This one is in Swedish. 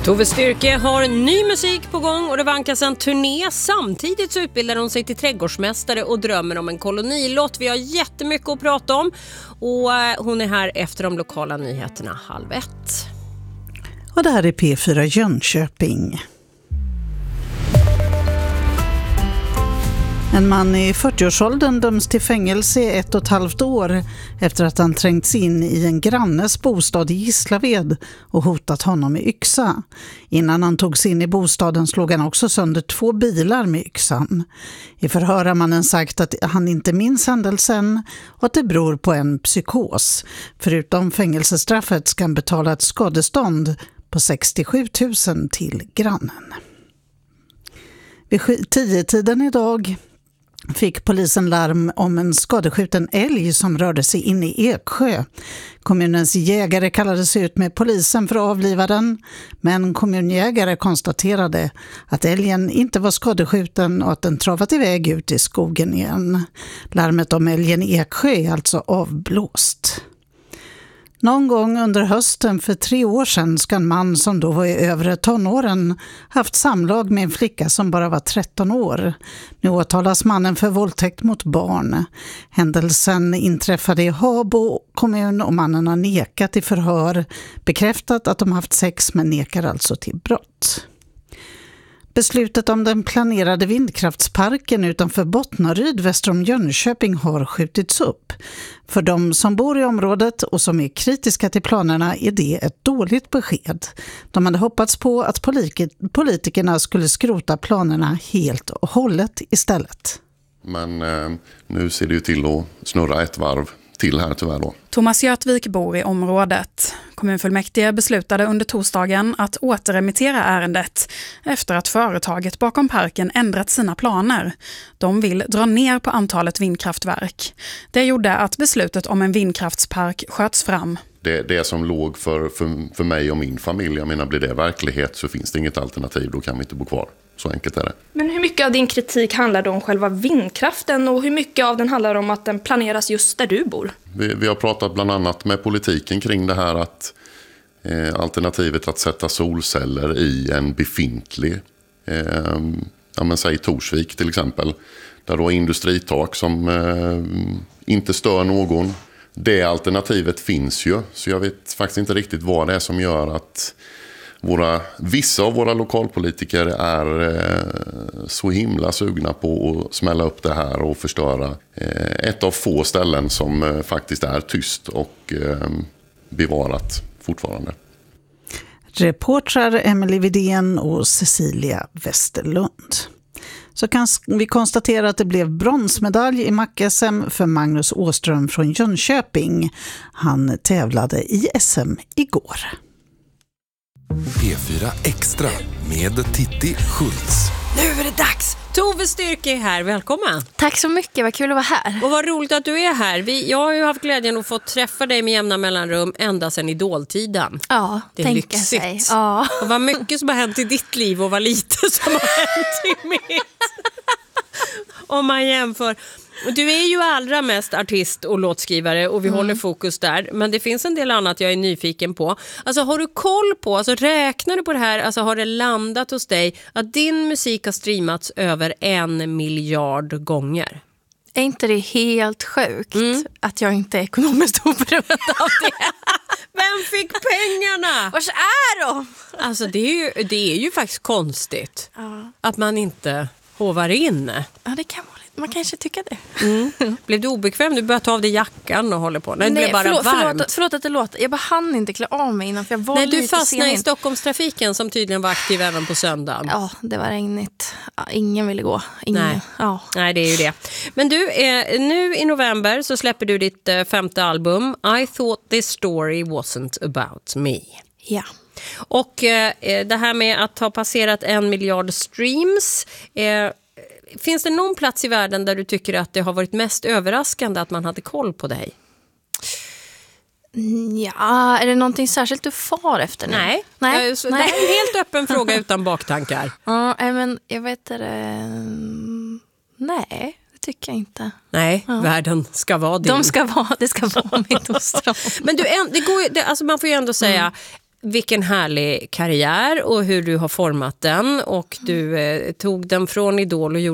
Tove Styrke har ny musik på gång och det vankas en turné. Samtidigt så utbildar hon sig till trädgårdsmästare och drömmer om en kolonilott. Vi har jättemycket att prata om och hon är här efter de lokala nyheterna 12:30. Och det här är P4 Jönköping. En man i 40-årsåldern döms till fängelse i 1,5 år efter att han trängts in i en grannes bostad i Gislaved och hotat honom med yxa. Innan han togs in i bostaden slog han också sönder 2 bilar med yxan. I förhör har mannen sagt att han inte minns händelsen och att det beror på en psykos. Förutom fängelsestraffet ska han betala ett skadestånd på 67 000 till grannen. Vid 10-tiden idag fick polisen larm om en skadeskjuten älg som rörde sig in i Eksjö. Kommunens jägare kallades ut med polisen för att avliva den, men kommunjägare konstaterade att älgen inte var skadeskjuten och att den travat iväg ut i skogen igen. Larmet om älgen i Eksjö är alltså avblåst. Någon gång under hösten för 3 år sedan ska en man som då var i övre tonåren haft samlag med en flicka som bara var 13 år. Nu åtalas mannen för våldtäkt mot barn. Händelsen inträffade i Habo kommun och mannen har nekat i förhör, bekräftat att de haft sex men nekar alltså till brott. Beslutet om den planerade vindkraftsparken utanför Bottnaryd väster om Jönköping har skjutits upp. För de som bor i området och som är kritiska till planerna är det ett dåligt besked. De hade hoppats på att politikerna skulle skrota planerna helt och hållet istället. Men nu ser det ju till att snurra ett varv till här tyvärr då. Thomas Götvik bor i området. Kommunfullmäktige beslutade under torsdagen att återremittera ärendet efter att företaget bakom parken ändrat sina planer. De vill dra ner på antalet vindkraftverk. Det gjorde att beslutet om en vindkraftspark sköts fram. Det som låg för mig och min familj, jag menar blir det verklighet så finns det inget alternativ, då kan vi inte bo kvar. Så enkelt är det. Men hur mycket av din kritik handlar då om själva vindkraften och hur mycket av den handlar om att den planeras just där du bor? Vi har pratat bland annat med politiken kring det här att alternativet att sätta solceller i en befintlig, säg Torsvik till exempel, där då industritak som inte stör någon. Det alternativet finns ju, så jag vet faktiskt inte riktigt vad det är som gör att vissa av våra lokalpolitiker är så himla sugna på att smälla upp det här och förstöra ett av få ställen som faktiskt är tyst och bevarat fortfarande. Reportrar Emily Widén och Cecilia Westerlund. Så kan vi konstatera att det blev bronsmedalj i Mack-SM för Magnus Åström från Jönköping. Han tävlade i SM igår. P4 Extra med Titti Schultz. Nu är det dags! Tove Styrke är här, välkommen! Tack så mycket, vad kul att vara här. Och vad roligt att du är här. Jag har ju haft glädjen att få träffa dig med jämna mellanrum ända sedan idoltiden. Ja, det är lyxigt. Sig. Ja. Och vad mycket som har hänt i ditt liv och vad lite som har hänt i mitt. Om man jämför. Du är ju allra mest artist och låtskrivare och vi håller fokus där. Men det finns en del annat jag är nyfiken på. Alltså har du koll på, alltså räknar du på det här, alltså har det landat hos dig att din musik har streamats över 1 miljard gånger? Är inte det helt sjukt att jag inte är ekonomiskt oberoende av det? Vem fick pengarna? Vars är de? Alltså det är ju faktiskt konstigt att man inte hovar in. Ja, det kan vara. Man kanske tycker det. Blev du obekväm? Du började ta av dig jackan och håller på. Nej, det blev bara varmt. Förlåt att det låter. Jag bara hann inte klä av mig innan för jag var Nej, lite du fastnade sen i Stockholmstrafiken som tydligen var aktiv även på söndagen. Ja, det var regnigt. Ja, ingen ville gå. Nej. Ja. Nej, det är ju det. Men du, nu i november så släpper du ditt 5:e album I thought this story wasn't about me. Ja. Och det här med att ha passerat 1 miljard streams... Finns det någon plats i världen där du tycker att det har varit mest överraskande att man hade koll på dig? Ja, är det någonting särskilt du far efter nu? Nej. Det är en helt öppen fråga utan baktankar. Ja, men jag vet det. Nej, det tycker jag inte. Nej, världen ska vara din. Det ska vara mitt ostron. Men man får ju ändå säga vilken härlig karriär och hur du har format den och du tog den från Idol och gjorde